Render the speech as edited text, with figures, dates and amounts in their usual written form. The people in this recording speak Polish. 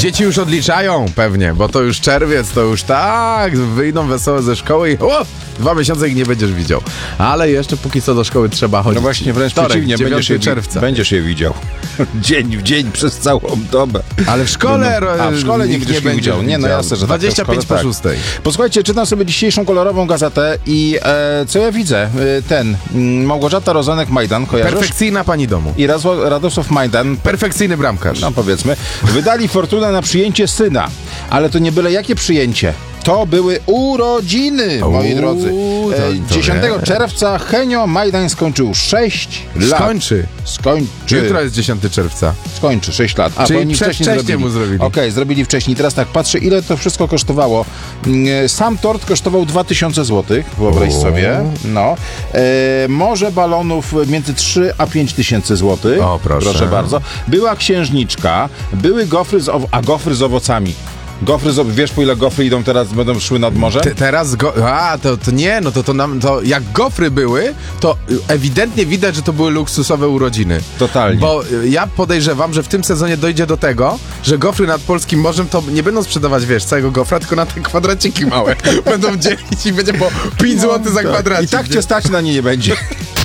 Dzieci już odliczają pewnie, bo to już czerwiec, to już tak, wyjdą wesołe ze szkoły i 2 miesiące ich nie będziesz widział. Ale jeszcze póki co do szkoły trzeba chodzić. No właśnie, wręcz Wtorek, przeciwnie, 9 czerwca. Będziesz je widział. Dzień w dzień przez całą dobę. Ale w szkole... A w szkole nie będziesz widział. Nie, no jasne, że 25 tak, po 6. Posłuchajcie, czytam sobie dzisiejszą kolorową gazetę i co ja widzę? Małgorzata Rozenek-Majdan, kojarzysz? Perfekcyjna pani domu. I Radosław Majdan, Perfekcyjny bramkarz. no powiedzmy, wydali fortunę na przyjęcie syna. Ale to nie byle jakie przyjęcie. To były urodziny, moi drodzy. 10 czerwca Henio Majdan skończył 6 lat. Skończy. Jutro jest 10 czerwca. Skończy 6 lat. Czyli oni wcześniej mu zrobili. Okej, zrobili wcześniej. Teraz tak patrzę, ile to wszystko kosztowało. Sam tort kosztował 2000 zł, wyobraź sobie. No. Morze balonów między 3 a 5 tysięcy złotych. O, proszę. Bardzo. Była księżniczka, były gofry z owocami. Wiesz, po ile gofry idą teraz, będą szły nad morze? Teraz, to jak gofry były, to ewidentnie widać, że to były luksusowe urodziny. Totalnie. Bo ja podejrzewam, że w tym sezonie dojdzie do tego, że gofry nad polskim morzem to nie będą sprzedawać, całego gofra, tylko na te kwadraciki małe. Będą dzielić i będzie po 5 zł za kwadracik. I tak cię stać na nie będzie.